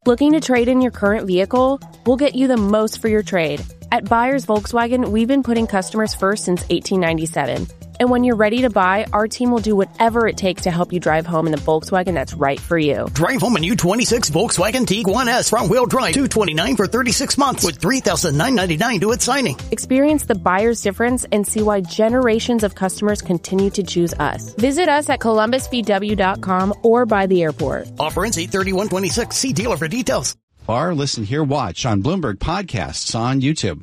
Looking to trade in your current vehicle? We'll get you the most for your trade. At Buyers Volkswagen, we've been putting customers first since 1897. And when you're ready to buy, our team will do whatever it takes to help you drive home in the Volkswagen that's right for you. Drive home a new 26 Volkswagen Tiguan S front-wheel drive, $229 for 36 months with $3,999 due at signing. Experience the buyer's difference and see why generations of customers continue to choose us. Visit us at columbusvw.com or by the airport. Offer ends 8/31/26. See dealer for details. Or listen, hear, watch on Bloomberg Podcasts on YouTube.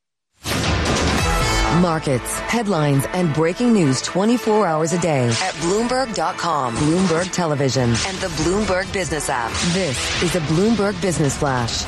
Markets, headlines, and breaking news 24 hours a day at Bloomberg.com, Bloomberg Television, and the Bloomberg Business app. This is a Bloomberg Business Flash.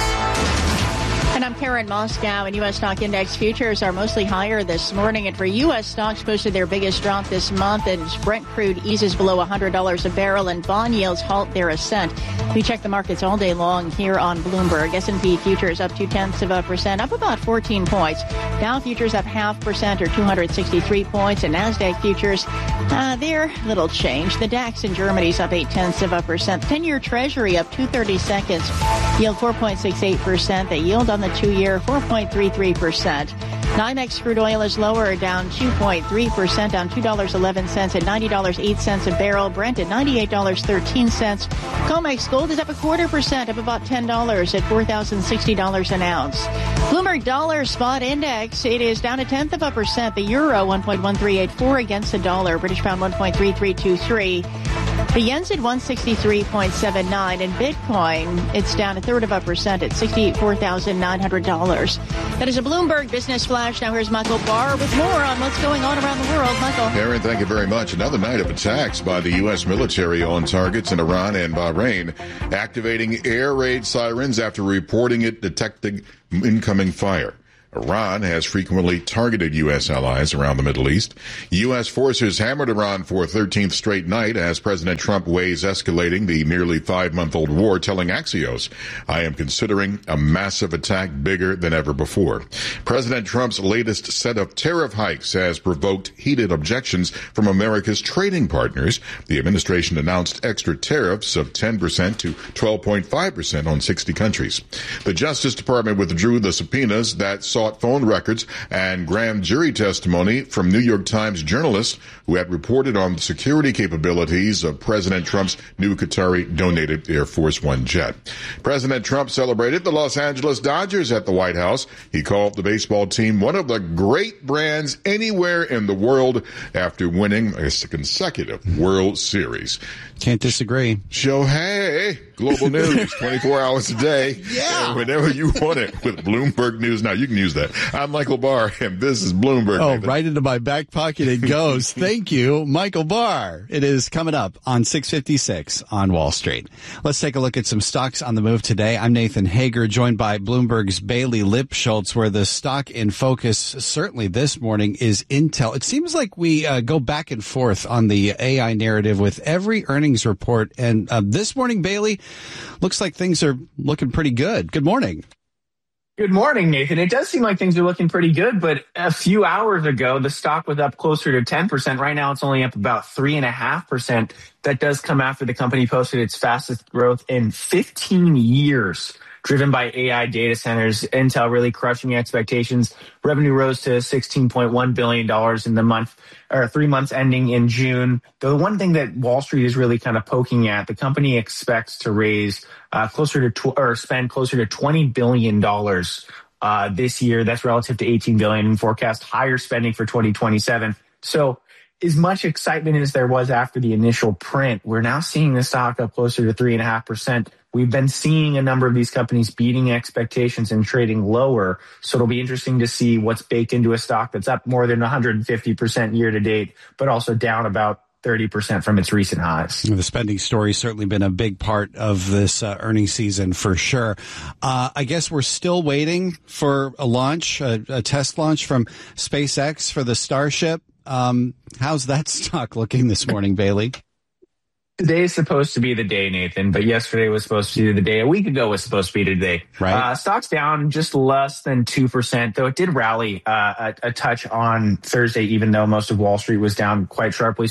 And I'm Karen Moscow, and U.S. stock index futures are mostly higher this morning. And for U.S. stocks posted their biggest drop this month as Brent crude eases below $100 a barrel and bond yields halt their ascent. We check the markets all day long here on Bloomberg. S&P futures up 0.2%, up about 14 points. Dow futures up 0.5% or 263 points. And NASDAQ futures, they're little change. The DAX in Germany's up 0.8%. 10-year Treasury up 2/32 seconds. Yield 4.68%. The yield on the 2-year 4.33%. NYMEX crude oil is lower, down 2.3%, down $2.11 at $90.08 a barrel. Brent at $98.13. COMEX gold is up 0.25%, up about $10 at $4,060 an ounce. Bloomberg dollar spot index, it is down 0.1%. The euro 1.1384 against the dollar. British pound 1.3323. The yen's at 163.79, and Bitcoin, it's down 0.33% at $64,900. That is a Bloomberg Business Flash. Now here's Michael Barr with more on what's going on around the world. Michael. Karen, thank you very much. Another night of attacks by the U.S. military on targets in Iran and Bahrain, activating air raid sirens after reporting it detecting incoming fire. Iran has frequently targeted U.S. allies around the Middle East. U.S. forces hammered Iran for a 13th straight night as President Trump weighs escalating the nearly 5-month-old war, telling Axios, "I am considering a massive attack bigger than ever before." President Trump's latest set of tariff hikes has provoked heated objections from America's trading partners. The administration announced extra tariffs of 10% to 12.5% on 60 countries. The Justice Department withdrew the subpoenas that sought phone records and grand jury testimony from New York Times journalists who had reported on the security capabilities of President Trump's new Qatari-donated Air Force One jet. President Trump celebrated the Los Angeles Dodgers at the White House. He called the baseball team one of the great brands anywhere in the world after winning a consecutive World Series. Can't disagree. Shohei, global news, 24 hours a day. Yeah. Whenever you want it with Bloomberg News. Now, you can use that. I'm Michael Barr, and this is Bloomberg. Oh, right into my back pocket it goes. Thank you, Michael Barr. It is coming up on 6:56 on Wall Street. Let's take a look at some stocks on the move today. I'm Nathan Hager, joined by Bloomberg's Bailey Lipschultz, where the stock in focus certainly this morning is Intel. It seems like we go back and forth on the AI narrative with every earnings report. And this morning, Bailey, looks like things are looking pretty good. Good morning. Good morning, Nathan. It does seem like things are looking pretty good, but a few hours ago, the stock was up closer to 10%. Right now, it's only up about 3.5%. That does come after the company posted its fastest growth in 15 years, driven by AI data centers. Intel really crushing expectations. Revenue rose to $16.1 billion in the month, or 3 months ending in June. The one thing that Wall Street is really kind of poking at, the company expects to raise spend closer to $20 billion this year. That's relative to $18 billion, and forecast higher spending for 2027. So as much excitement as there was after the initial print, we're now seeing the stock up closer to 3.5%. We've been seeing a number of these companies beating expectations and trading lower. So it'll be interesting to see what's baked into a stock that's up more than 150% year to date, but also down about 30% from its recent highs. The spending story has certainly been a big part of this earnings season for sure. I guess we're still waiting for a launch, a test launch from SpaceX for the Starship. How's that stock looking this morning, Bailey? Today is supposed to be the day, Nathan, but yesterday was supposed to be the day. A week ago was supposed to be today. Right. Stock's down just less than 2%, though it did rally a touch on Thursday, even though most of Wall Street was down quite sharply. So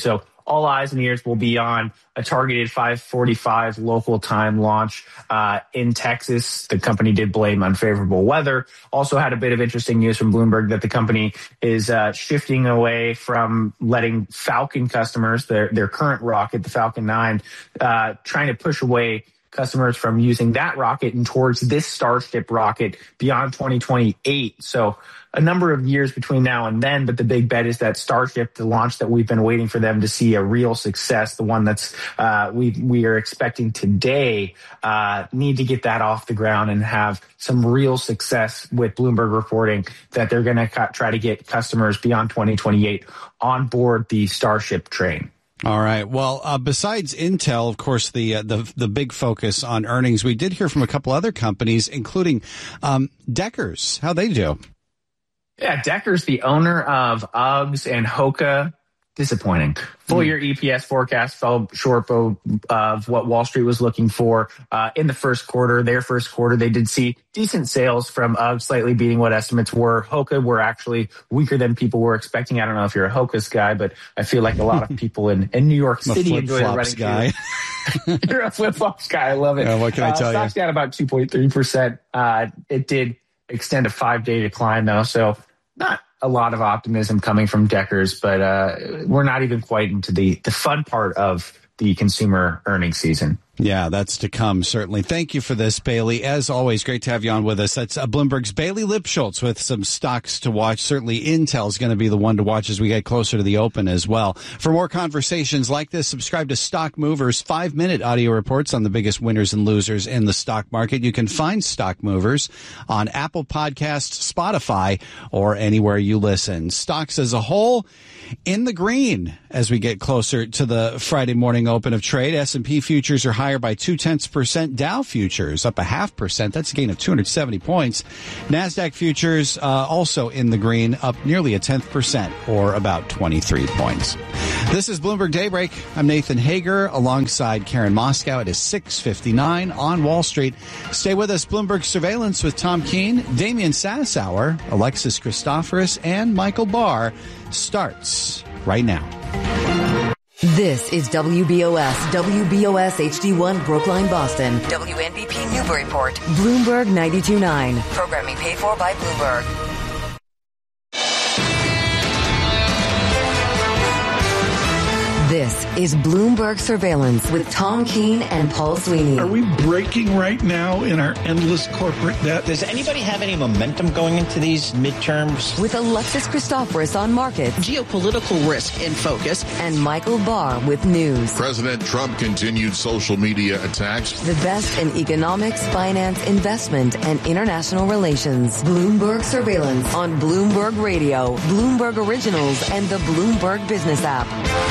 all eyes and ears will be on a targeted 5:45 local time launch in Texas. The company did blame unfavorable weather. Also had a bit of interesting news from Bloomberg that the company is shifting away from letting Falcon customers, their current rocket, the Falcon 9, trying to push away customers from using that rocket and towards this Starship rocket beyond 2028. So a number of years between now and then, but the big bet is that Starship, the launch that we've been waiting for them to see a real success, the one that's we are expecting today, need to get that off the ground and have some real success, with Bloomberg reporting that they're going to try to get customers beyond 2028 on board the Starship train. All right. Well, besides Intel, of course, the big focus on earnings, we did hear from a couple other companies, including Deckers. How'd they do? Yeah, Deckers, the owner of Uggs and Hoka, disappointing. Full-year EPS forecast fell short of what Wall Street was looking for in the first quarter. Their first quarter, they did see decent sales from Uggs, slightly beating what estimates were. Hoka were actually weaker than people were expecting. I don't know if you're a Hoka's guy, but I feel like a lot of people in New York City enjoy the running guy. You're a flip-flops guy. I love it. Yeah, what can I tell you? Stock's down about 2.3%. It did extend a 5-day decline, though, so not a lot of optimism coming from Deckers, but we're not even quite into the fun part of the consumer earnings season. Yeah, that's to come, certainly. Thank you for this, Bailey. As always, great to have you on with us. That's Bloomberg's Bailey Lipschultz with some stocks to watch. Certainly, Intel is going to be the one to watch as we get closer to the open as well. For more conversations like this, subscribe to Stock Movers, 5-minute audio reports on the biggest winners and losers in the stock market. You can find Stock Movers on Apple Podcasts, Spotify, or anywhere you listen. Stocks as a whole in the green as we get closer to the Friday morning open of trade. S&P futures are higher by 0.2%. Dow futures up 0.5%. That's a gain of 270 points. NASDAQ futures also in the green, up nearly 0.1%, or about 23 points. This is Bloomberg Daybreak. I'm Nathan Hager alongside Karen Moscow. It is 6:59 on Wall Street. Stay with us. Bloomberg Surveillance with Tom Keene, Damian Sassower, Alexis Christoforous, and Michael Barr starts right now. This is WBOS HD1 Brookline, Boston. WNBP Newburyport. Bloomberg 92.9. Programming paid for by Bloomberg. This is Bloomberg Surveillance with Tom Keene and Paul Sweeney. Are we breaking right now in our endless corporate debt? Does anybody have any momentum going into these midterms? With Alexis Christoforous on markets. Geopolitical risk in focus. And Michael Barr with news. President Trump continued social media attacks. The best in economics, finance, investment, and international relations. Bloomberg Surveillance on Bloomberg Radio, Bloomberg Originals, and the Bloomberg Business app.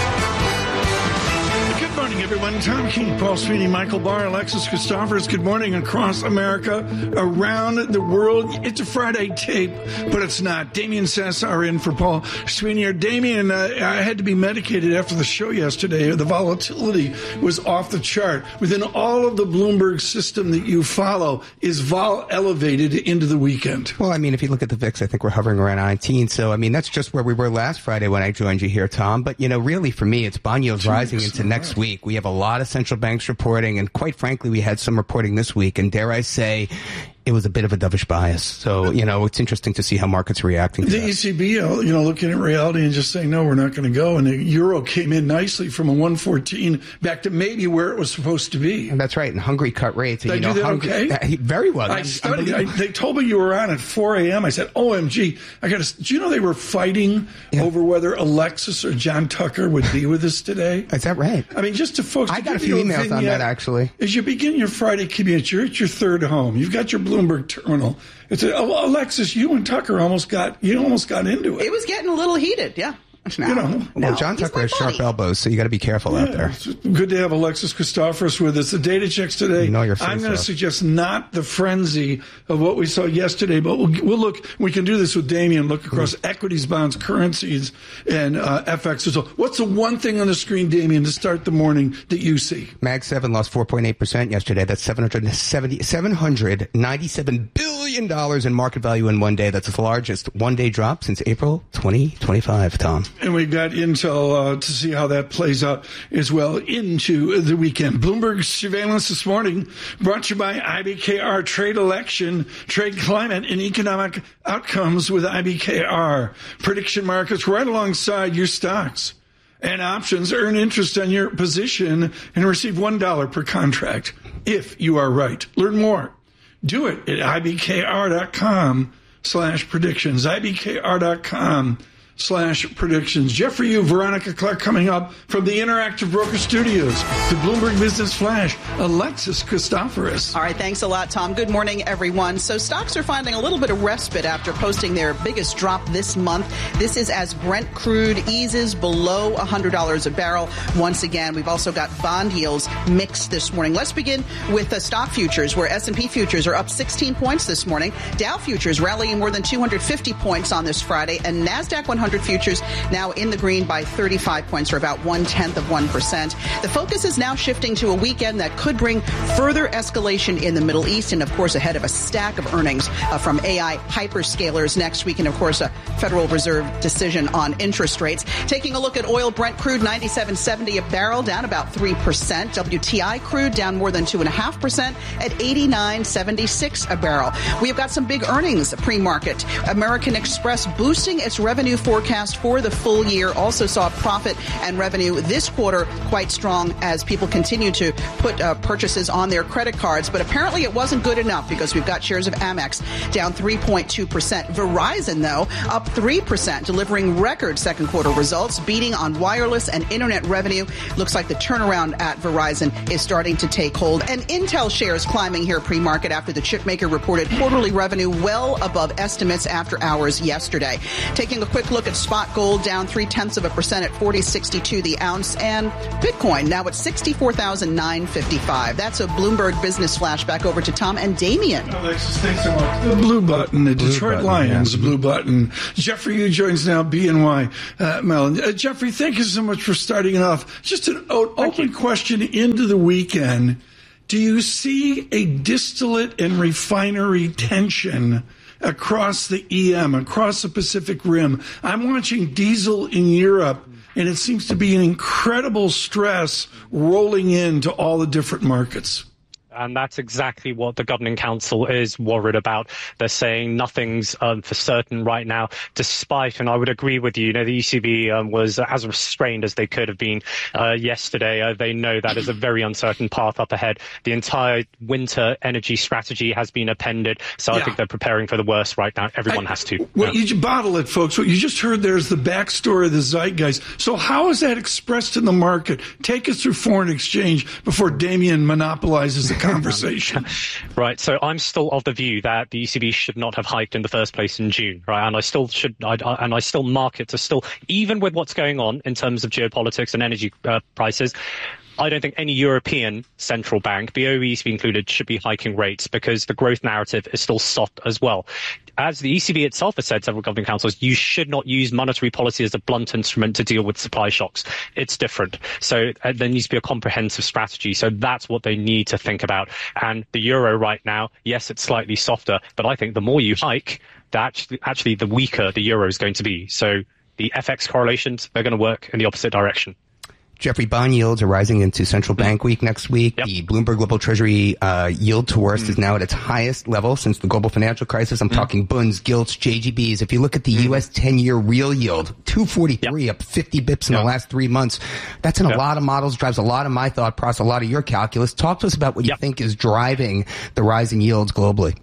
Good morning, everyone. Tom Keene, Paul Sweeney, Michael Barr, Alexis Christoforous. Good morning across America, around the world. It's a Friday tape, but it's not. Damian Sassower in for Paul Sweeney. Damian, I had to be medicated after the show yesterday. The volatility was off the chart. Within all of the Bloomberg system that you follow, is vol elevated into the weekend? Well, I mean, if you look at the VIX, I think we're hovering around 19. So, I mean, that's just where we were last Friday when I joined you here, Tom. But, you know, really for me, it's bond yields rising into next week. We have a lot of central banks reporting, and quite frankly, we had some reporting this week, and dare I say, it was a bit of a dovish bias. So, you know, it's interesting to see how markets are reacting to the that. ECB, you know, looking at reality and just saying, no, we're not going to go. And the euro came in nicely from a 114 back to maybe where it was supposed to be. And that's right. And Hungary cut rates. And, Did I do that okay? Very well. I studied. They told me you were on at 4 a.m. I said, OMG. Do you know they were fighting over whether Alexis or John Tucker would be with us today? Is that right? I mean, just to folks. I got a few emails on that, actually. As you begin your Friday commute, you're at your third home. You've got your Bloomberg terminal. It's Alexis, you and Tucker almost got into it. It was getting a little heated, yeah. Well, John Tucker has sharp elbows, so you got to be careful out there. It's good to have Alexis Christoforous with us. The data checks today. You know your I'm going to suggest not the frenzy of what we saw yesterday, but we'll look. We can do this with Damian. Look across equities, bonds, currencies, and FX as well. What's the one thing on the screen, Damian, to start the morning that you see? Mag 7 lost 4.8% yesterday. That's $797 billion trillion in market value in one day. That's the largest one-day drop since April 2025, Tom. And we've got Intel to see how that plays out as well into the weekend. Bloomberg surveillance this morning brought to you by IBKR. Trade election, trade climate, and economic outcomes with IBKR. Prediction markets right alongside your stocks and options. Earn interest on your position and receive $1 per contract if you are right. Learn more. Do it at ibkr.com/predictions. ibkr.com/predictions. Jeffrey Yu, Veronica Clark coming up from the Interactive Broker Studios. The Bloomberg Business Flash, Alexis Christoforous. All right, thanks a lot, Tom. Good morning, everyone. So stocks are finding a little bit of respite after posting their biggest drop this month. This is as Brent crude eases below $100 a barrel. Once again, we've also got bond yields mixed this morning. Let's begin with the stock futures, where S&P futures are up 16 points this morning. Dow futures rallying more than 250 points on this Friday, and NASDAQ 100 futures now in the green by 35 points, or about 0.1%. The focus is now shifting to a weekend that could bring further escalation in the Middle East, and of course ahead of a stack of earnings from AI hyperscalers next week, and of course a Federal Reserve decision on interest rates. Taking a look at oil, Brent crude 97.70 a barrel, down about 3%. WTI crude down more than 2.5% at 89.76 a barrel. We have got some big earnings pre-market. American Express boosting its revenue forecast for the full year. Also saw profit and revenue this quarter quite strong as people continue to put purchases on their credit cards. But apparently it wasn't good enough, because we've got shares of Amex down 3.2%. Verizon, though, up 3%, delivering record second quarter results, beating on wireless and internet revenue. Looks like the turnaround at Verizon is starting to take hold. And Intel shares climbing here pre-market after the chipmaker reported quarterly revenue well above estimates after hours yesterday. Taking a quick look at spot gold, down 0.3% at $40.62 the ounce, and Bitcoin now at $64,955. That's a Bloomberg Business Flash. Back over to Tom and Damien. Alexis, thanks so much. The blue button, the Detroit Lions blue button. Jeffrey Yu joins now, BNY Mellon. Jeffrey, thank you so much for starting it off. Just an open question into the weekend. Do you see a distillate and refinery tension across the EM, across the Pacific Rim? I'm watching diesel in Europe, and it seems to be an incredible stress rolling into all the different markets. And that's exactly what the Governing Council is worried about. They're saying nothing's for certain right now, despite, and I would agree with you, the ECB was as restrained as they could have been yesterday. They know that is a very uncertain path up ahead. The entire winter energy strategy has been appended, so I think they're preparing for the worst right now. Everyone has to. You bottle it, folks. What you just heard there is the backstory of the zeitgeist. So how is that expressed in the market? Take us through foreign exchange before Damien monopolizes the conversation. Right. So I'm still of the view that the ECB should not have hiked in the first place in June. Right. And I still markets are still, even with what's going on in terms of geopolitics and energy prices, I don't think any European central bank, BOE ECB included, should be hiking rates, because the growth narrative is still soft as well. As the ECB itself has said, several governing councils, you should not use monetary policy as a blunt instrument to deal with supply shocks. It's different. So there needs to be a comprehensive strategy. So that's what they need to think about. And the euro right now, yes, it's slightly softer, but I think the more you hike, actually the weaker the euro is going to be. So the FX correlations, they're going to work in the opposite direction. Jeffrey, bond yields are rising into central bank week next week. Yep. The Bloomberg Global Treasury yield to worst is now at its highest level since the global financial crisis. I'm talking bunds, gilts, JGBs. If you look at the U.S. 10-year real yield, 243, up 50 bips in the last 3 months. That's in a lot of models, drives a lot of my thought process, a lot of your calculus. Talk to us about what you think is driving the rise in yields globally.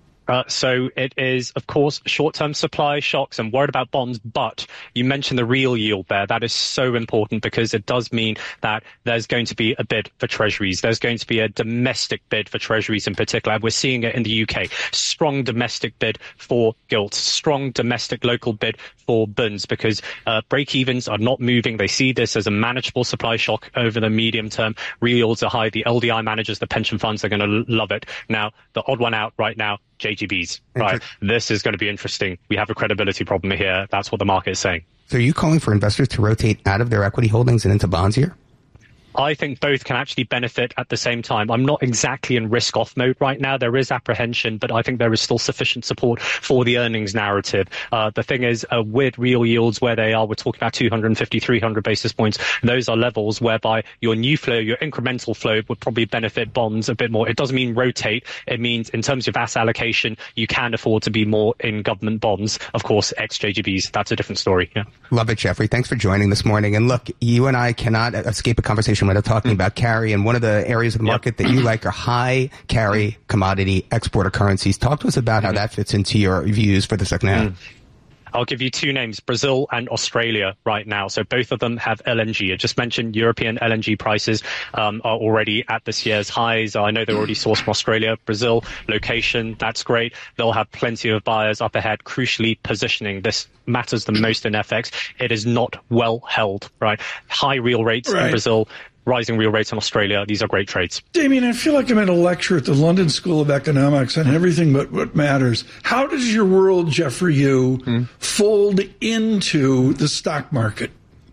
So it is, of course, short-term supply shocks and worried about bonds. But you mentioned the real yield there. That is so important, because it does mean that there's going to be a bid for treasuries. There's going to be a domestic bid for treasuries in particular. We're seeing it in the UK. Strong domestic bid for gilts. Strong domestic local bid for bonds, because break-evens are not moving. They see this as a manageable supply shock over the medium term. Real yields are high. The LDI managers, the pension funds, are going to love it. Now, the odd one out right now, JGBs, right? This is going to be interesting. We have a credibility problem here. That's what the market is saying. So are you calling for investors to rotate out of their equity holdings and into bonds here? I think both can actually benefit at the same time. I'm not exactly in risk-off mode right now. There is apprehension, but I think there is still sufficient support for the earnings narrative. The thing is, with real yields where they are, we're talking about 250, 300 basis points. Those are levels whereby your new flow, your incremental flow would probably benefit bonds a bit more. It doesn't mean rotate. It means in terms of asset allocation, you can afford to be more in government bonds. Of course, ex-JGBs, that's a different story. Yeah. Love it, Jeffrey. Thanks for joining this morning. And look, you and I cannot escape a conversation without talking about carry. And one of the areas of the market that you like are high carry commodity exporter currencies. Talk to us about how that fits into your views for the second half. I'll give you two names, Brazil and Australia right now. So both of them have LNG. I just mentioned European LNG prices are already at this year's highs. I know they're already sourced from Australia. Brazil, location, that's great. They'll have plenty of buyers up ahead. Crucially, positioning. This matters the most in FX. It is not well held, right? High real rates in Brazil. Rising real rates in Australia. These are great trades. Damien, I feel like I'm at a lecture at the London School of Economics on everything but what matters. How does your world, Jeffrey Yu, fold into the stock market?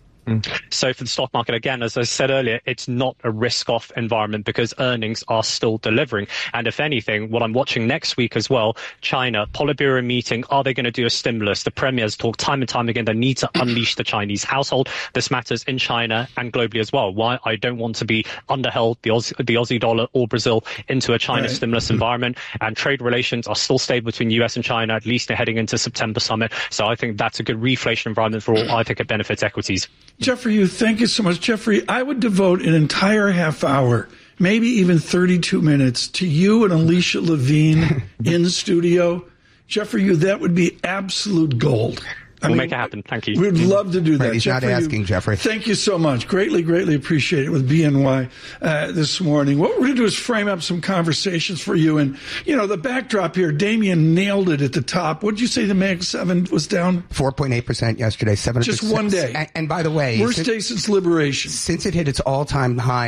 So for the stock market, again, as I said earlier, it's not a risk-off environment because earnings are still delivering. And if anything, what I'm watching next week as well, China, Politburo meeting, are they going to do a stimulus? The premiers talk time and time again, they need to unleash the Chinese household. This matters in China and globally as well. Why I don't want to be underheld the Aussie dollar or Brazil into a China stimulus environment. And trade relations are still stable between US and China, at least heading into September summit. So I think that's a good reflation environment for all. I think it benefits equities. Jeffrey, thank you so much. Jeffrey, I would devote an entire half hour, maybe even 32 minutes, to you and Alicia Levine in the studio. Jeffrey, that would be absolute gold. We'll make it happen. Thank you. We'd love to do that. He's Jeffrey, not asking, Jeffrey. Thank you so much. Greatly, greatly appreciate it with BNY this morning. What we're going to do is frame up some conversations for you. And, the backdrop here, Damien nailed it at the top. What did you say the Mag 7 was down? 4.8% yesterday, 7%. Just one day. And by the way, worst day since liberation. Since it hit its all-time high,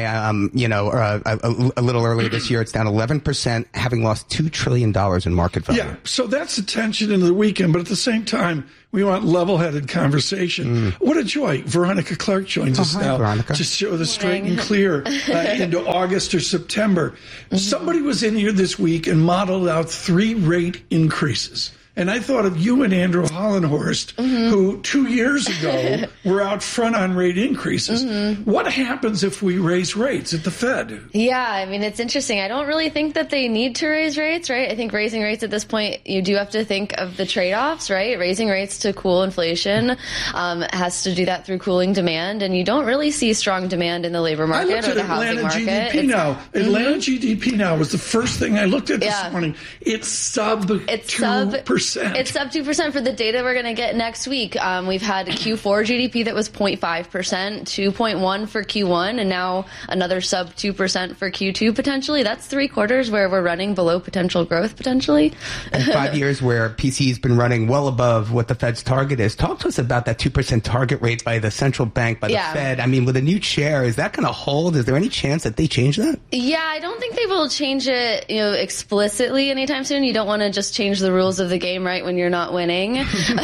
a little earlier this year, it's down 11%, having lost $2 trillion in market value. Yeah, so that's the tension into the weekend. But at the same time, we want level-headed conversation. What a joy. Veronica Clark joins us now to show the straight and clear into August or September. Somebody was in here this week and modeled out 3 rate increases. And I thought of you and Andrew Hollenhorst, who 2 years ago were out front on rate increases. What happens if we raise rates at the Fed? Yeah, I mean, it's interesting. I don't really think that they need to raise rates, right? I think raising rates at this point, you do have to think of the trade-offs, right? Raising rates to cool inflation has to do that through cooling demand, and you don't really see strong demand in the labor market or the housing market. GDP now. Atlanta GDP now was the first thing I looked at this morning. It's sub 2%. It's sub 2% for the data we're going to get next week. We've had Q4 GDP that was 0.5%, 2.1 for Q1, and now another sub 2% for Q2 potentially. That's 3 quarters where we're running below potential growth potentially. And 5 years where PC's been running well above what the Fed's target is. Talk to us about that 2% target rate by the central bank, by the Fed. I mean, with a new chair, is that going to hold? Is there any chance that they change that? Yeah, I don't think they will change it, explicitly anytime soon. You don't want to just change the rules of the game right when you're not winning.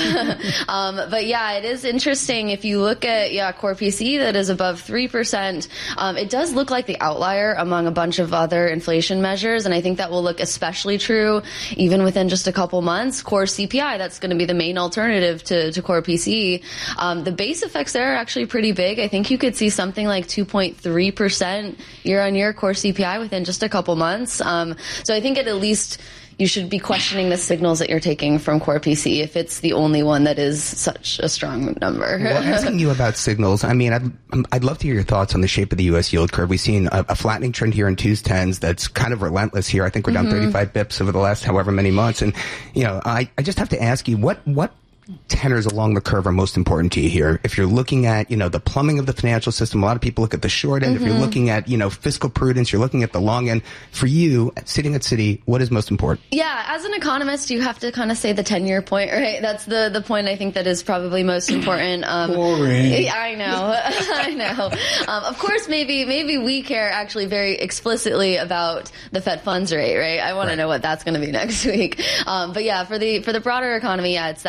But yeah, it is interesting. If you look at core PCE that is above 3%, it does look like the outlier among a bunch of other inflation measures, and I think that will look especially true even within just a couple months. Core CPI, that's going to be the main alternative to core PCE. The base effects there are actually pretty big. I think you could see something like 2.3% year-on-year core CPI within just a couple months. So I think at least you should be questioning the signals that you're taking from core PCE if it's the only one that is such a strong number. Well, asking you about signals, I mean, I'd love to hear your thoughts on the shape of the U.S. yield curve. We've seen a flattening trend here in 2s, 10s that's kind of relentless here. I think we're down 35 bips over the last however many months. And, I just have to ask you, what tenors along the curve are most important to you here? If you're looking at, the plumbing of the financial system, a lot of people look at the short end. If you're looking at, fiscal prudence, you're looking at the long end. For you, sitting at Citi, what is most important? Yeah, as an economist, you have to kind of say the 10-year point, right? That's the point I think that is probably most important. Boring. I know. Of course, maybe we care actually very explicitly about the Fed funds rate, right? I want to know what that's going to be next week. But yeah, for the broader economy, it's that 10-year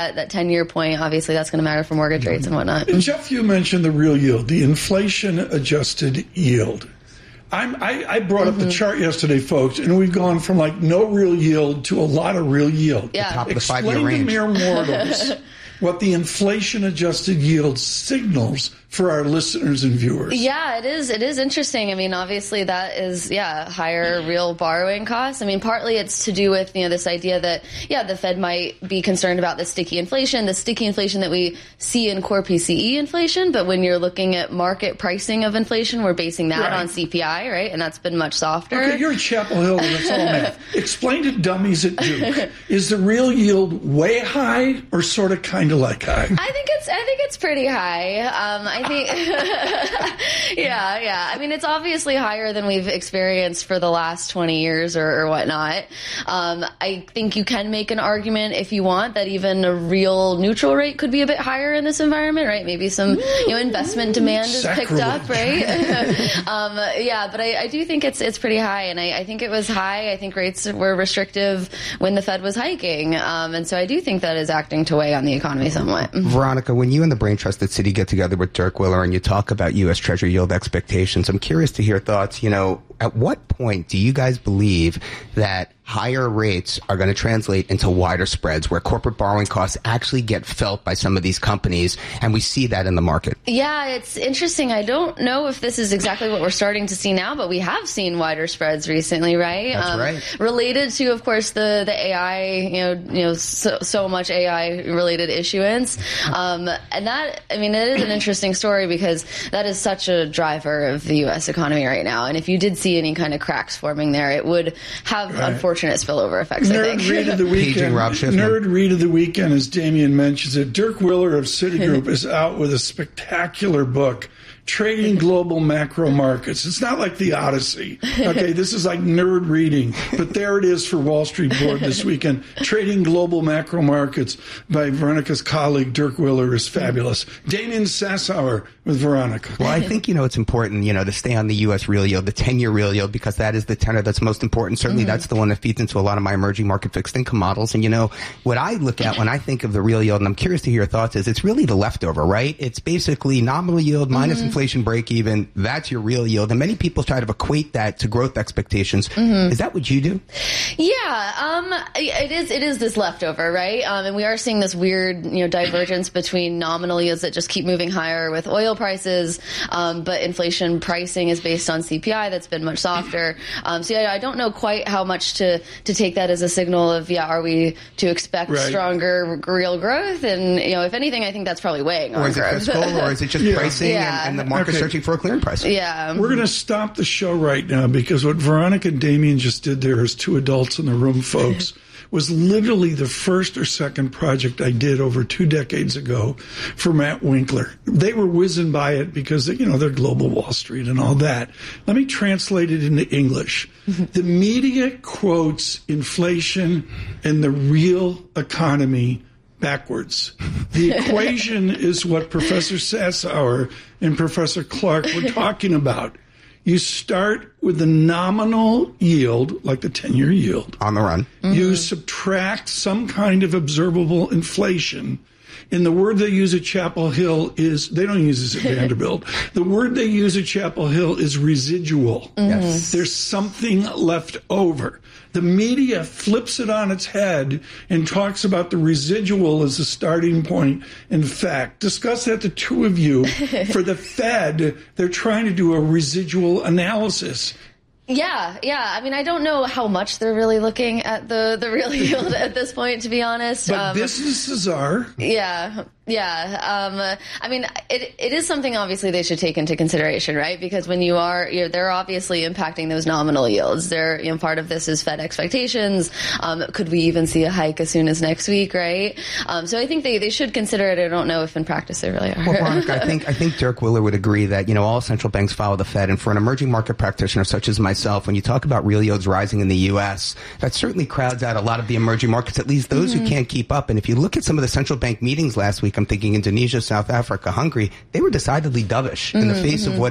10-year point, obviously that's going to matter for mortgage rates and whatnot. And Jeff, you mentioned the real yield, the inflation-adjusted yield. I brought up the chart yesterday, folks, and we've gone from like no real yield to a lot of real yield. Yeah. The top of the Explain 5-year range. to mere mortals what the inflation-adjusted yield signals for our listeners and viewers. Yeah, it is. It is interesting. I mean, obviously that is, higher real borrowing costs. I mean, partly it's to do with, this idea that, the Fed might be concerned about the sticky inflation that we see in core PCE inflation. But when you're looking at market pricing of inflation, we're basing that on CPI, right? And that's been much softer. Okay, you're at Chapel Hill and it's all math. Explain to dummies at Duke. Is the real yield way high or sort of kind of like high? I think it's pretty high. I think, I mean, it's obviously higher than we've experienced for the last 20 years or whatnot. I think you can make an argument if you want that even a real neutral rate could be a bit higher in this environment, right? Maybe some, investment demand is picked up, right? But I do think it's pretty high, and I think it was high. I think rates were restrictive when the Fed was hiking, and so I do think that is acting to weigh on the economy somewhat. Veronica, when you and the Brain Trusted City get together with Dirk Willer and you talk about U.S. Treasury yield expectations, I'm curious to hear thoughts. At what point do you guys believe that higher rates are going to translate into wider spreads where corporate borrowing costs actually get felt by some of these companies, and we see that in the market? Yeah, it's interesting. I don't know if this is exactly what we're starting to see now, but we have seen wider spreads recently, right? That's right. Related to, of course, the AI, so much AI related issuance. And that, I mean, it is an interesting story because that is such a driver of the U.S. economy right now. And if you did see any kind of cracks forming there, it would have unfortunate spillover effects, I think. Nerd read of the weekend. Nerd read of the weekend, as Damien mentions it. Dirk Willer of Citigroup is out with a spectacular book, Trading Global Macro Markets. It's not like the Odyssey. Okay, this is like nerd reading. But there it is for Wall Street Board this weekend. Trading Global Macro Markets by Veronica's colleague, Dirk Willer, is fabulous. Damien Sassower with Veronica. Well, I think, it's important, to stay on the U.S. real yield, the 10-year real yield, because that is the tenor that's most important. Certainly that's the one that feeds into a lot of my emerging market fixed income models. And, what I look at when I think of the real yield, and I'm curious to hear your thoughts, is it's really the leftover, right? It's basically nominal yield minus inflation break even. That's your real yield. And many people try to equate that to growth expectations. Is that what you do? Yeah, it is this leftover, right? And we are seeing this weird, divergence between nominal yields that just keep moving higher with oil prices, but inflation pricing is based on CPI that's been much softer. I don't know quite how much to take that as a signal of, are we to expect stronger real growth? And, if anything, I think that's probably weighing on growth. Or is it fiscal, or is it just pricing and the market searching for a clearing price? Yeah. We're going to stop the show right now because what Veronica and Damien just did there as two adults in the room, folks, was literally the first or second project I did over 2 decades ago for Matt Winkler. They were whizzing by it because, they're Global Wall Street and all that. Let me translate it into English. The media quotes inflation and the real economy backwards. The equation is what Professor Sassower and Professor Clark were talking about. You start with the nominal yield, like the 10-year yield. On the run. You subtract some kind of observable inflation. And the word they use at Chapel Hill is, they don't use this at Vanderbilt. The word they use at Chapel Hill is residual. Yes. There's something left over. The media flips it on its head and talks about the residual as a starting point. In fact, discuss that, the two of you. For the Fed, they're trying to do a residual analysis. Yeah. I mean, I don't know how much they're really looking at the real yield at this point, to be honest. But businesses are. Yeah. I mean, it is something obviously they should take into consideration, right? Because when they're obviously impacting those nominal yields. They're, part of this is Fed expectations. Could we even see a hike as soon as next week, right? So I think they should consider it. I don't know if in practice they really are. Well, Veronica, I think Dirk Willer would agree that, all central banks follow the Fed. And for an emerging market practitioner such as myself, when you talk about real yields rising in the U.S., that certainly crowds out a lot of the emerging markets, at least those who can't keep up. And if you look at some of the central bank meetings last week, I'm thinking Indonesia, South Africa, Hungary, they were decidedly dovish in the face of what is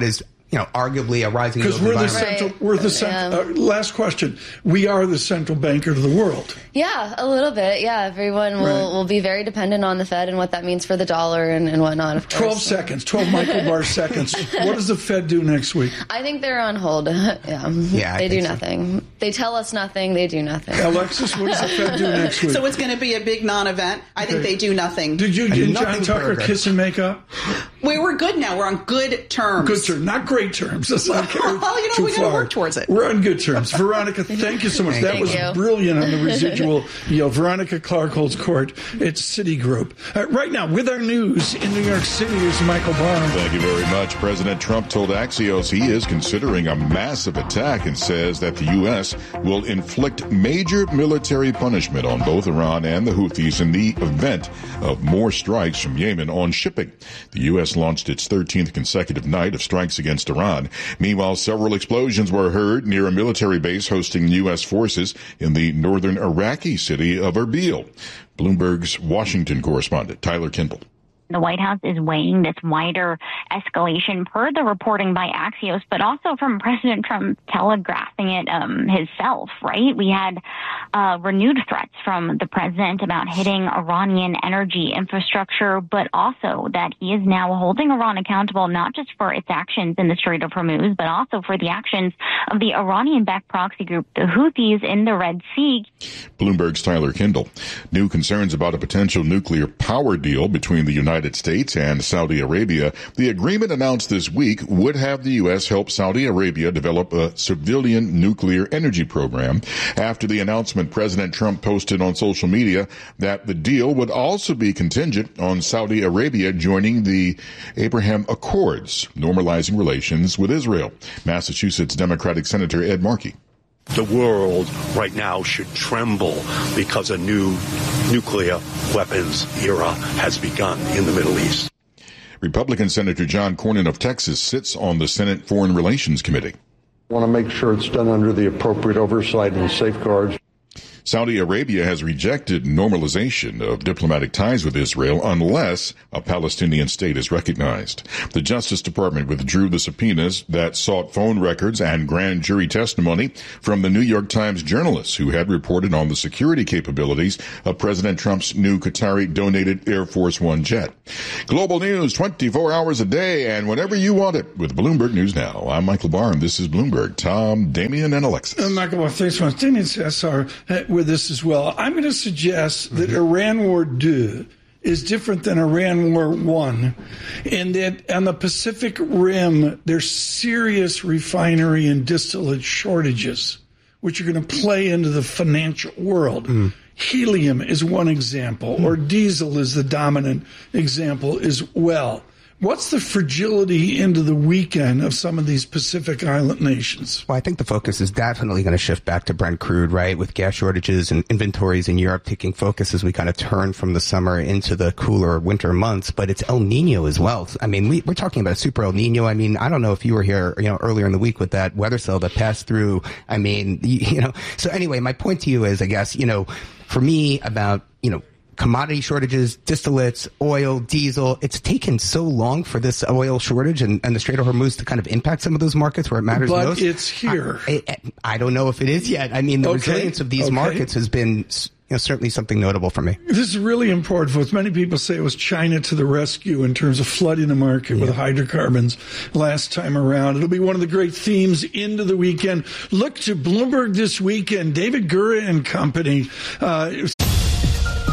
arguably a rising yield environment. We're the central. Last question. We are the central banker to the world. Yeah, a little bit. Yeah, everyone will be very dependent on the Fed and what that means for the dollar and whatnot. Of course. 12 Michael Barr seconds. What does the Fed do next week? I think they're on hold. Yeah, they do nothing. So. They tell us nothing. They do nothing. Alexis, what does the Fed do next week? So it's going to be a big non-event. I think they do nothing. Did you and John Tucker kiss and make up? We're good now. We're on good terms. Good terms, not great terms. Let's not carry too we got to work towards it. We're on good terms. Veronica, thank you so much. That was brilliant on the residual yield. Veronica Clark holds court. It's Citigroup. Right now, with our news in New York City, is Michael Barr. Thank you very much. President Trump told Axios he is considering a massive attack and says that the U.S. will inflict major military punishment on both Iran and the Houthis in the event of more strikes from Yemen on shipping. The U.S. launched its 13th consecutive night of strikes against Iran. Meanwhile, several explosions were heard near a military base hosting U.S. forces in the northern Iraqi city of Erbil. Bloomberg's Washington correspondent, Tyler Kindle. The White House is weighing this wider escalation per the reporting by Axios, but also from President Trump telegraphing it himself, right? We had renewed threats from the president about hitting Iranian energy infrastructure, but also that he is now holding Iran accountable not just for its actions in the Strait of Hormuz, but also for the actions of the Iranian-backed proxy group, the Houthis, in the Red Sea. Bloomberg's Tyler Kindle. New concerns about a potential nuclear power deal between the United States and Saudi Arabia. The agreement announced this week would have the U.S. help Saudi Arabia develop a civilian nuclear energy program. After the announcement, President Trump posted on social media that the deal would also be contingent on Saudi Arabia joining the Abraham Accords, normalizing relations with Israel. Massachusetts Democratic Senator Ed Markey. The world right now should tremble because a new nuclear weapons era has begun in the Middle East. Republican Senator John Cornyn of Texas sits on the Senate Foreign Relations Committee. I want to make sure it's done under the appropriate oversight and safeguards. Saudi Arabia has rejected normalization of diplomatic ties with Israel unless a Palestinian state is recognized. The Justice Department withdrew the subpoenas that sought phone records and grand jury testimony from the New York Times journalists who had reported on the security capabilities of President Trump's new Qatari-donated Air Force One jet. Global news 24 hours a day and whenever you want it with Bloomberg News Now. I'm Michael Barr and this is Bloomberg. Tom, Damian, and Alexis. Michael Barr, thanks so much. Damian says with this as well. I'm going to suggest that Iran War 2 is different than Iran War 1 in that on the Pacific Rim, there's serious refinery and distillate shortages, which are going to play into the financial world. Helium is one example, or diesel is the dominant example as well. What's the fragility into the weekend of some of these Pacific Island nations? Well, I think the focus is definitely going to shift back to Brent crude, right, with gas shortages and inventories in Europe taking focus as we kind of turn from the summer into the cooler winter months. But it's El Nino as well. I mean, we're talking about a super El Nino. I mean, I don't know if you were here, earlier in the week with that weather cell that passed through. I mean, So anyway, my point to you is, I guess, for me about, commodity shortages, distillates, oil, diesel. It's taken so long for this oil shortage and the Strait of Hormuz to kind of impact some of those markets where it matters most. But it's here. I don't know if it is yet. I mean, the resilience of these markets has been certainly something notable for me. This is really important. For many people say it was China to the rescue in terms of flooding the market with hydrocarbons last time around. It'll be one of the great themes into the weekend. Look to Bloomberg this weekend. David Gura and company